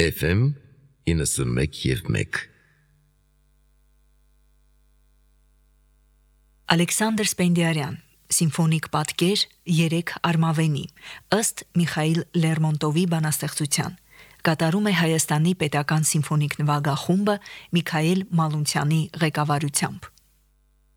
FM 91.1 Ալեքսանդր Սպենդիարյան, Սիմֆոնիկ պատկեր 3 արմավենի, ըստ Միխայիլ Լերմոնտովի բանաստեղծության, կատարում է Հայաստանի պետական սիմֆոնիկ նվագախումբը Միքայել Մալունցյանի ղեկավարությամբ։